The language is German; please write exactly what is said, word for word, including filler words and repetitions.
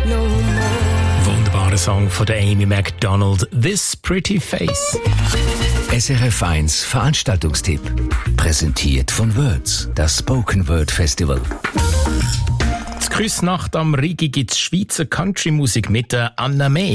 no more. Wunderbarer Song von der Amy Macdonald, This Pretty Face. S R F eins Veranstaltungstipp. Präsentiert von Words, das Spoken Word Festival. Zur Küssnacht am Rigi gibt's Schweizer Country-Musik mit der Anna May.